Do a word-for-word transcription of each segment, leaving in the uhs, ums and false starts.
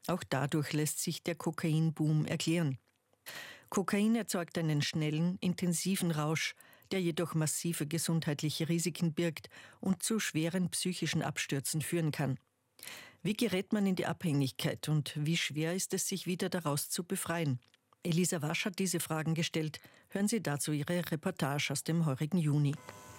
Auch dadurch lässt sich der Kokainboom erklären. Kokain erzeugt einen schnellen, intensiven Rausch, der jedoch massive gesundheitliche Risiken birgt und zu schweren psychischen Abstürzen führen kann. Wie gerät man in die Abhängigkeit und wie schwer ist es, sich wieder daraus zu befreien? Elisa Wasch hat diese Fragen gestellt. Hören Sie dazu ihre Reportage aus dem heurigen Juni.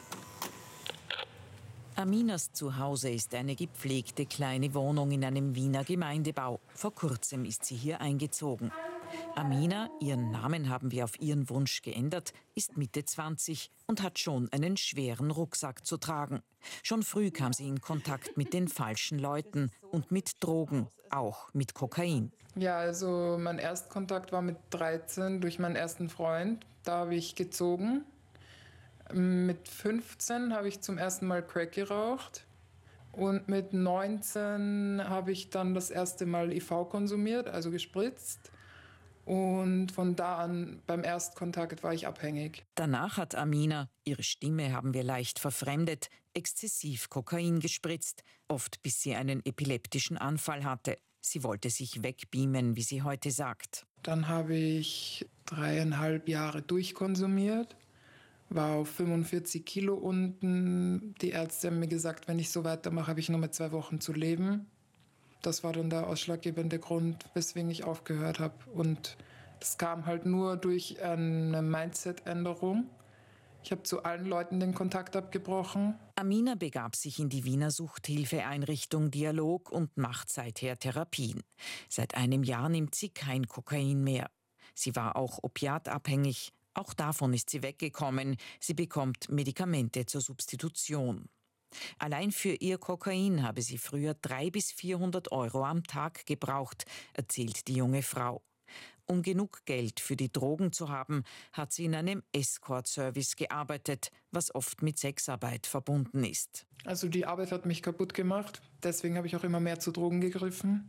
Aminas Zuhause ist eine gepflegte kleine Wohnung in einem Wiener Gemeindebau. Vor kurzem ist sie hier eingezogen. Amina, ihren Namen haben wir auf ihren Wunsch geändert, ist Mitte zwanzig und hat schon einen schweren Rucksack zu tragen. Schon früh kam sie in Kontakt mit den falschen Leuten und mit Drogen, auch mit Kokain. Ja, also mein Erstkontakt war mit dreizehn durch meinen ersten Freund. Da habe ich gezogen. Mit fünfzehn habe ich zum ersten Mal Crack geraucht. Und mit neunzehn habe ich dann das erste Mal I V konsumiert, also gespritzt. Und von da an, beim Erstkontakt, war ich abhängig. Danach hat Amina, ihre Stimme haben wir leicht verfremdet, exzessiv Kokain gespritzt, oft bis sie einen epileptischen Anfall hatte. Sie wollte sich wegbeamen, wie sie heute sagt. Dann habe ich dreieinhalb Jahre durchkonsumiert, war auf fünfundvierzig Kilo unten. Die Ärzte haben mir gesagt, wenn ich so weitermache, habe ich nur mehr zwei Wochen zu leben. Das war dann der ausschlaggebende Grund, weswegen ich aufgehört habe. Und das kam halt nur durch eine Mindset-Änderung. Ich habe zu allen Leuten den Kontakt abgebrochen. Amina begab sich in die Wiener Suchthilfeeinrichtung Dialog und macht seither Therapien. Seit einem Jahr nimmt sie kein Kokain mehr. Sie war auch opiatabhängig. Auch davon ist sie weggekommen. Sie bekommt Medikamente zur Substitution. Allein für ihr Kokain habe sie früher dreihundert bis vierhundert Euro am Tag gebraucht, erzählt die junge Frau. Um genug Geld für die Drogen zu haben, hat sie in einem Escort-Service gearbeitet, was oft mit Sexarbeit verbunden ist. Also die Arbeit hat mich kaputt gemacht. Deswegen habe ich auch immer mehr zu Drogen gegriffen.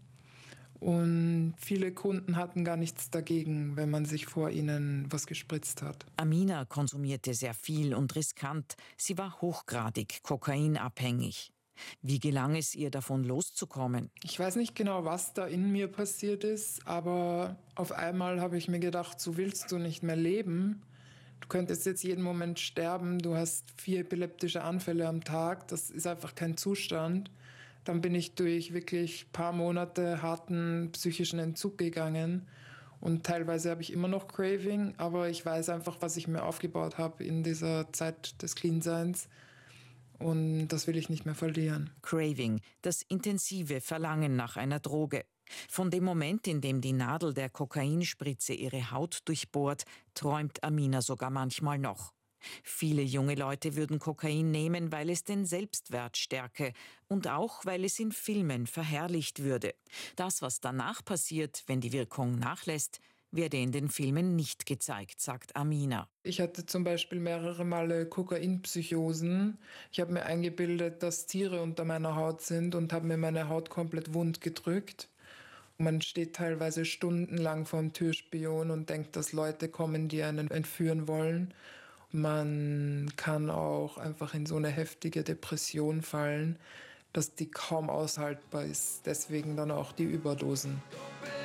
Und viele Kunden hatten gar nichts dagegen, wenn man sich vor ihnen was gespritzt hat. Amina konsumierte sehr viel und riskant. Sie war hochgradig kokainabhängig. Wie gelang es ihr, davon loszukommen? Ich weiß nicht genau, was da in mir passiert ist, aber auf einmal habe ich mir gedacht, so willst du nicht mehr leben. Du könntest jetzt jeden Moment sterben, du hast vier epileptische Anfälle am Tag, das ist einfach kein Zustand. Dann bin ich durch wirklich ein paar Monate harten psychischen Entzug gegangen. Und teilweise habe ich immer noch Craving, aber ich weiß einfach, was ich mir aufgebaut habe in dieser Zeit des Cleanseins. Und das will ich nicht mehr verlieren. Craving, das intensive Verlangen nach einer Droge. Von dem Moment, in dem die Nadel der Kokainspritze ihre Haut durchbohrt, träumt Amina sogar manchmal noch. Viele junge Leute würden Kokain nehmen, weil es den Selbstwert stärke und auch, weil es in Filmen verherrlicht würde. Das, was danach passiert, wenn die Wirkung nachlässt, werde in den Filmen nicht gezeigt, sagt Amina. Ich hatte zum Beispiel mehrere Male Kokainpsychosen. Ich habe mir eingebildet, dass Tiere unter meiner Haut sind und habe mir meine Haut komplett wund gedrückt. Man steht teilweise stundenlang vor dem Türspion und denkt, dass Leute kommen, die einen entführen wollen. Man kann auch einfach in so eine heftige Depression fallen, dass die kaum aushaltbar ist. Deswegen dann auch die Überdosen.